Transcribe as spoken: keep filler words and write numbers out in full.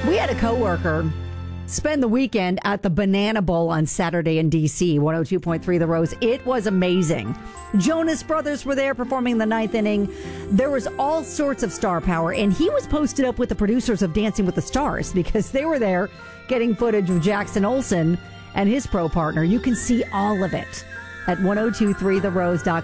We had a coworker spend the weekend at the Banana Bowl on Saturday in D C, one oh two point three The Rose. It was amazing. Jonas Brothers were there performing the ninth inning. There was all sorts of star power, and he was posted up with the producers of Dancing with the Stars because they were there getting footage of Jackson Olsen and his pro partner. You can see all of it at ten twenty-three the rose dot com.